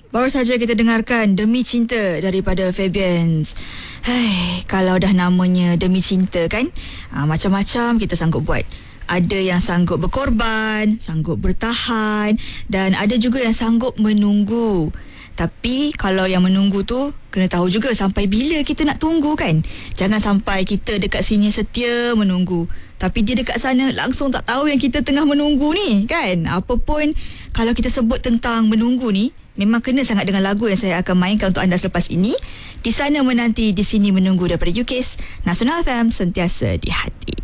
Baru saja kita dengarkan Demi Cinta daripada Fabians. Kalau dah namanya Demi Cinta kan, macam-macam kita sanggup buat. Ada yang sanggup berkorban, sanggup bertahan, dan ada juga yang sanggup menunggu. Tapi kalau yang menunggu tu kena tahu juga sampai bila kita nak tunggu kan. Jangan sampai kita dekat sini setia menunggu, tapi dia dekat sana langsung tak tahu yang kita tengah menunggu ni kan. Apapun kalau kita sebut tentang menunggu ni, memang kena sangat dengan lagu yang saya akan mainkan untuk anda selepas ini. Di sana menanti, di sini menunggu daripada UKIS, Nasional FM, sentiasa di hati.